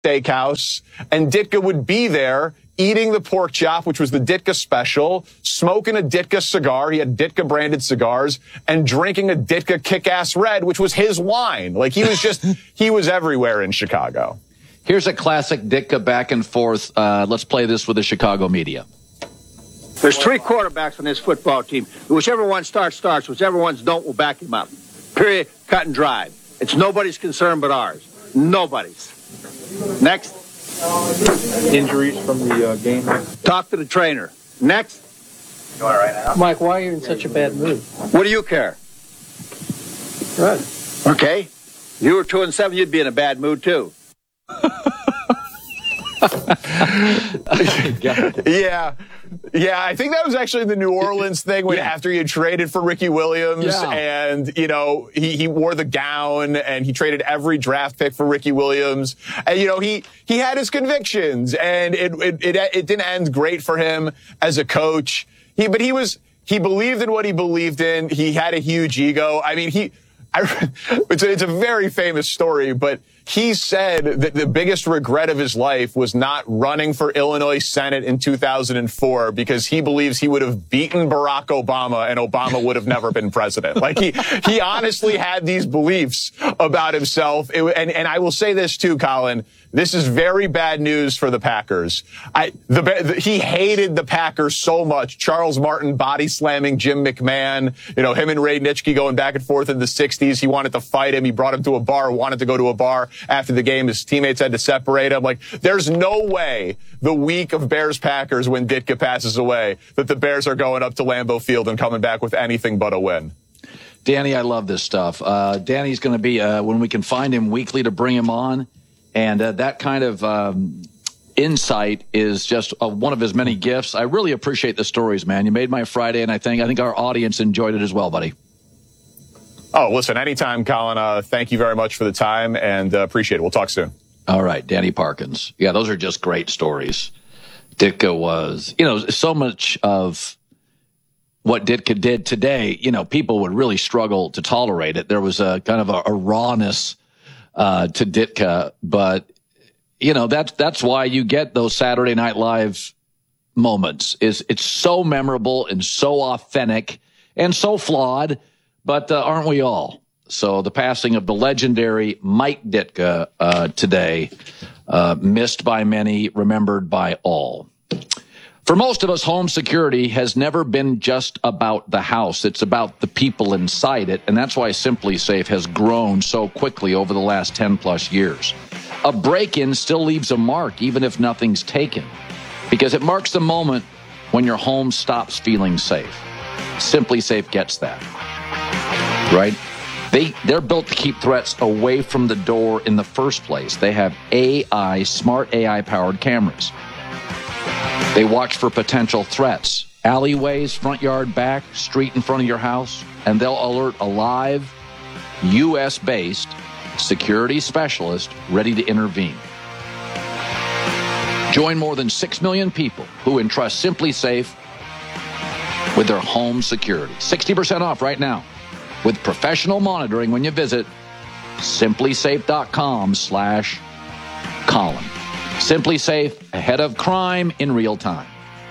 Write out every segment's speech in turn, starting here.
Steakhouse, and Ditka would be there eating the pork chop, which was the Ditka special, smoking a Ditka cigar. He had Ditka-branded cigars, and drinking a Ditka Kick-Ass Red, which was his wine. Like, he was everywhere in Chicago. Here's a classic Ditka back and forth. Let's play this with the Chicago media. There's 3 quarterbacks on this football team. Whichever one starts. Whichever ones don't, we'll back him up. Period. Cut and dry. It's nobody's concern but ours. Nobody's. Next. Injuries from the game? Talk to the trainer. Next. You want it right now? Mike, why are you in such a bad mood? What do you care? Good. Okay. If you were 2-7, you'd be in a bad mood, too. Yeah, I think that was actually the New Orleans thing when after he had traded for Ricky Williams and, you know, he wore the gown and he traded every draft pick for Ricky Williams. And, you know, he had his convictions and it didn't end great for him as a coach. He believed in what he believed in. He had a huge ego. I mean, it's a very famous story, but he said that the biggest regret of his life was not running for Illinois Senate in 2004 because he believes he would have beaten Barack Obama and Obama would have never been president. Like he honestly had these beliefs about himself. And I will say this too, Colin. This is very bad news for the Packers. He hated the Packers so much. Charles Martin body slamming Jim McMahon. You know, him and Ray Nitschke going back and forth in the 60s. He wanted to fight him. He brought him to a bar, wanted to go to a bar after the game. His teammates had to separate him. Like, there's no way the week of Bears-Packers when Ditka passes away that the Bears are going up to Lambeau Field and coming back with anything but a win. Danny, I love this stuff. Danny's going to be, when we can find him weekly to bring him on. And that kind of insight is just one of his many gifts. I really appreciate the stories, man. You made my Friday, and I think our audience enjoyed it as well, buddy. Oh, listen, anytime, Colin. Thank you very much for the time, and appreciate it. We'll talk soon. All right, Danny Parkins. Yeah, those are just great stories. Ditka was, you know, so much of what Ditka did today, you know, people would really struggle to tolerate it. There was a kind of a rawness to Ditka, but you know, that's why you get those Saturday Night Live moments. It's so memorable and so authentic and so flawed, but aren't we all? So the passing of the legendary Mike Ditka today, missed by many, remembered by all. For most of us, home security has never been just about the house. It's about the people inside it, and that's why SimpliSafe has grown so quickly over the last 10-plus years. A break-in still leaves a mark, even if nothing's taken, because it marks the moment when your home stops feeling safe. SimpliSafe gets that, right? They're built to keep threats away from the door in the first place. They have smart AI-powered cameras. They watch for potential threats, alleyways, front yard, back, street in front of your house, and they'll alert a live, U.S.-based security specialist ready to intervene. Join more than 6 million people who entrust SimpliSafe with their home security. 60% off right now with professional monitoring when you visit SimpliSafe.com/Colin. SimpliSafe, ahead of crime in real time.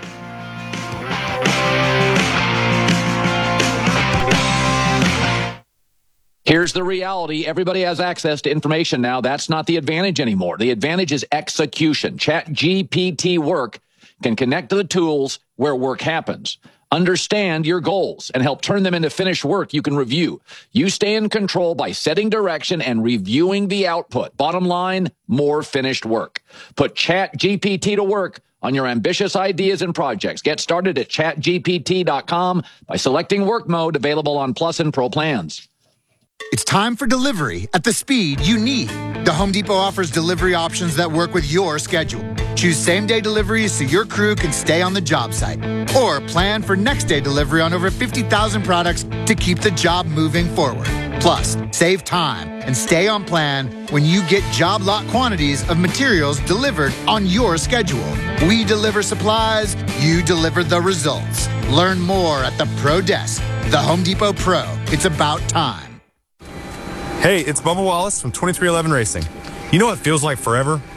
Here's the reality. Everybody has access to information now. That's not the advantage anymore. The advantage is execution. ChatGPT Work can connect to the tools where work happens. Understand your goals and help turn them into finished work you can review. You stay in control by setting direction and reviewing the output. Bottom line, more finished work. Put ChatGPT to work on your ambitious ideas and projects. Get started at ChatGPT.com by selecting work mode, available on Plus and Pro plans. It's time for delivery at the speed you need. The Home Depot offers delivery options that work with your schedule. Choose same-day deliveries so your crew can stay on the job site. Or plan for next-day delivery on over 50,000 products to keep the job moving forward. Plus, save time and stay on plan when you get job lot quantities of materials delivered on your schedule. We deliver supplies, you deliver the results. Learn more at the Pro Desk. The Home Depot Pro. It's about time. Hey, it's Bubba Wallace from 2311 Racing. You know what feels like forever?